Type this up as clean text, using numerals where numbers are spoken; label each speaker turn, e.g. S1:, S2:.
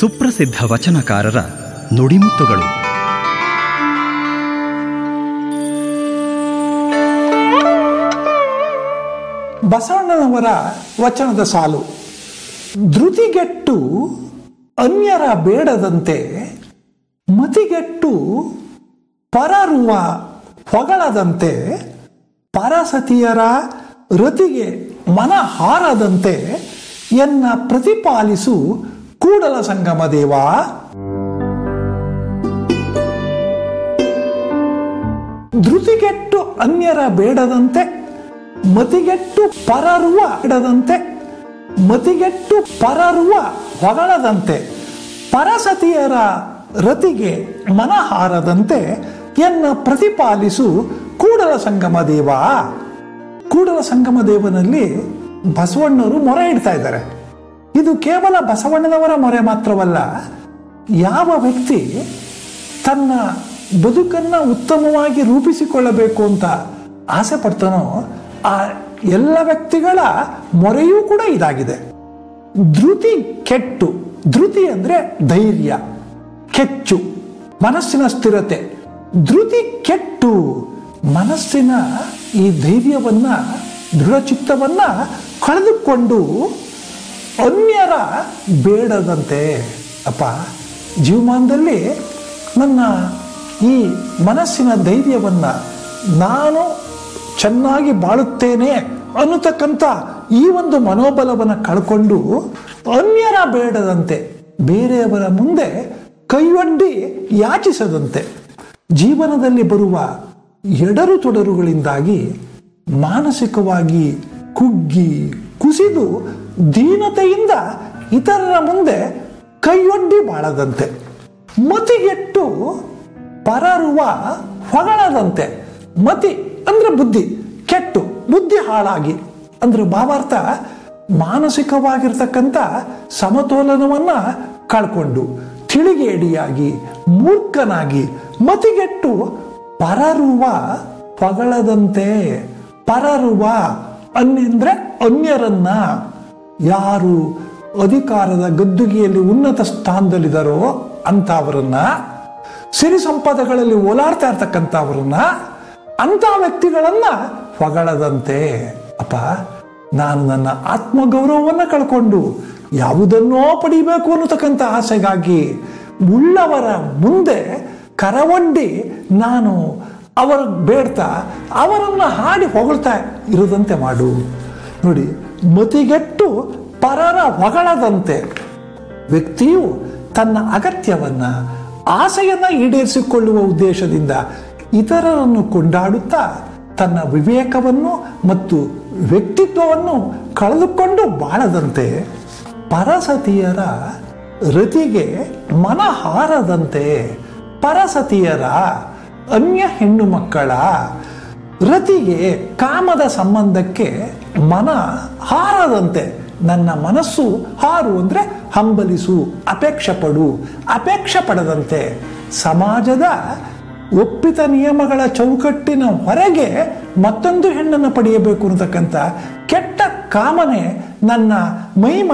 S1: ಸುಪ್ರಸಿದ್ಧ ವಚನಕಾರರ ನುಡಿಮುತ್ತುಗಳು.
S2: ಬಸವಣ್ಣನವರ ವಚನದ ಸಾಲು: ಧೃತಿಗೆಟ್ಟು ಅನ್ಯರ ಬೇಡದಂತೆ, ಮತಿಗೆಟ್ಟು ಪರರುವ ಹೊಗಳದಂತೆ, ಪರಸತಿಯರ ರತಿಗೆ ಮನ ಹಾರದಂತೆ ಎನ್ನ ಪ್ರತಿಪಾಲಿಸು ಕೂಡಲ ಸಂಗಮ ದೇವ. ಧೃತಿಗೆಟ್ಟು ಅನ್ಯರ ಬೇಡದಂತೆ, ಮತಿಗೆಟ್ಟು ಪರರುವ ಇಡದಂತೆ, ಮತಿಗೆಟ್ಟು ಪರರುವ ಹೊಗಳದಂತೆ, ಪರಸತಿಯರ ರತಿಗೆ ಮನಹಾರದಂತೆ ಎನ್ನ ಪ್ರತಿಪಾಲಿಸು ಕೂಡಲ ಸಂಗಮ ದೇವ. ಕೂಡಲ ಸಂಗಮ ದೇವನಲ್ಲಿ ಬಸವಣ್ಣವರು ಮೊರೆ ಇಡ್ತಾ ಇದ್ದಾರೆ. ಇದು ಕೇವಲ ಬಸವಣ್ಣನವರ ಮೊರೆ ಮಾತ್ರವಲ್ಲ. ಯಾವ ವ್ಯಕ್ತಿ ತನ್ನ ಬದುಕನ್ನು ಉತ್ತಮವಾಗಿ ರೂಪಿಸಿಕೊಳ್ಳಬೇಕು ಅಂತ ಆಸೆ ಪಡ್ತಾನೋ ಆ ಎಲ್ಲ ವ್ಯಕ್ತಿಗಳ ಮೊರೆಯೂ ಕೂಡ ಇದಾಗಿದೆ. ಧೃತಿ ಕೆಟ್ಟು, ಧೃತಿ ಅಂದ್ರೆ ಧೈರ್ಯ, ಕೆಚ್ಚು ಮನಸ್ಸಿನ ಸ್ಥಿರತೆ. ಧೃತಿ ಕೆಟ್ಟು ಮನಸ್ಸಿನ ಈ ಧೈರ್ಯವನ್ನ, ದೃಢಚಿತ್ತವನ್ನ ಕಳೆದುಕೊಂಡು ಅನ್ಯರ ಬೇಡದಂತೆ. ಅಪ್ಪ, ಜೀವಮಾನದಲ್ಲಿ ನನ್ನ ಈ ಮನಸ್ಸಿನ ಧೈರ್ಯವನ್ನ, ನಾನು ಚೆನ್ನಾಗಿ ಬಾಳುತ್ತೇನೆ ಅನ್ನತಕ್ಕಂಥ ಈ ಒಂದು ಮನೋಬಲವನ್ನು ಕಳ್ಕೊಂಡು ಅನ್ಯರ ಬೇಡದಂತೆ, ಬೇರೆಯವರ ಮುಂದೆ ಕೈಯೊಡ್ಡಿ ಯಾಚಿಸದಂತೆ, ಜೀವನದಲ್ಲಿ ಬರುವ ಎಡರು ತೊಡರುಗಳಿಂದಾಗಿ ಮಾನಸಿಕವಾಗಿ ಕುಗ್ಗಿ ಕುಸಿದು ದೀನತೆಯಿಂದ ಇತರರ ಮುಂದೆ ಕೈಯೊಡ್ಡಿ ಬಾಳದಂತೆ, ಮತಿಗೆಟ್ಟು ಪರರುವ ಹೊಗಳದಂತೆ. ಮತಿ ಅಂದ್ರೆ ಬುದ್ಧಿ, ಕೆಟ್ಟು ಬುದ್ಧಿ ಹಾಳಾಗಿ ಅಂದ್ರೆ ಭಾವಾರ್ಥ ಮಾನಸಿಕವಾಗಿರ್ತಕ್ಕಂಥ ಸಮತೋಲನವನ್ನ ಕಳ್ಕೊಂಡು ತಿಳಿಗೇಡಿಯಾಗಿ ಮೂರ್ಖನಾಗಿ ಮತಿಗೆಟ್ಟು ಪರರುವ ಹೊಗಳದಂತೆ. ಪರರುವ ಅಂದ್ರೆ ಅನ್ಯರನ್ನ, ಯಾರು ಅಧಿಕಾರದ ಗದ್ದುಗೆಯಲ್ಲಿ ಉನ್ನತ ಸ್ಥಾನದಲ್ಲಿದ್ದಾರೋ ಅಂತವರನ್ನ, ಸಿರಿ ಸಂಪದಗಳಲ್ಲಿ ಓಲಾಡ್ತಾ ಇರ್ತಕ್ಕಂಥವ್ರನ್ನ, ಅಂತ ವ್ಯಕ್ತಿಗಳನ್ನ ಹೊಗಳದಂತೆ. ಅಪ್ಪ, ನಾನು ನನ್ನ ಆತ್ಮಗೌರವವನ್ನು ಕಳ್ಕೊಂಡು ಯಾವುದನ್ನೋ ಪಡಿಬೇಕು ಅನ್ನತಕ್ಕಂಥ ಆಸೆಗಾಗಿ ಉಳ್ಳವರ ಮುಂದೆ ಕರವೊಡ್ಡಿ ನಾನು ಅವರ ಬೇಡ್ತಾ ಅವರನ್ನ ಹಾಡಿ ಹೊಗಳ್ತಾ ಇರದಂತೆ ಮಾಡು. ನೋಡಿ, ಮತಿಗೆಟ್ಟು ಪರರ ಹೊಗಳದಂತೆ. ವ್ಯಕ್ತಿಯು ತನ್ನ ಅಗತ್ಯವನ್ನ, ಆಸೆಯನ್ನ ಈಡೇರಿಸಿಕೊಳ್ಳುವ ಉದ್ದೇಶದಿಂದ ಇತರರನ್ನು ಕೊಂಡಾಡುತ್ತಾ ತನ್ನ ವಿವೇಕವನ್ನು ಮತ್ತು ವ್ಯಕ್ತಿತ್ವವನ್ನು ಕಳೆದುಕೊಂಡು ಬಾಳದಂತೆ, ಪರಸತಿಯರ ರತಿಗೆ ಮನ ಹಾರದಂತೆ. ಪರಸತಿಯರ, ಅನ್ಯ ಹೆಣ್ಣು ಮಕ್ಕಳ ರತಿಗೆ, ಕಾಮದ ಸಂಬಂಧಕ್ಕೆ ಮನ ಹಾರದಂತೆ. ನನ್ನ ಮನಸ್ಸು ಹಾರು ಅಂದ್ರೆ ಹಂಬಲಿಸು, ಅಪೇಕ್ಷೆ ಪಡು, ಅಪೇಕ್ಷೆ ಪಡದಂತೆ. ಸಮಾಜದ ಒಪ್ಪಿತ ನಿಯಮಗಳ ಚೌಕಟ್ಟಿನ ಹೊರಗೆ ಮತ್ತೊಂದು ಹೆಣ್ಣನ್ನು ಪಡೆಯಬೇಕು ಅನ್ನತಕ್ಕಂಥ ಕೆಟ್ಟ ಕಾಮನೆ ನನ್ನ ಮೈ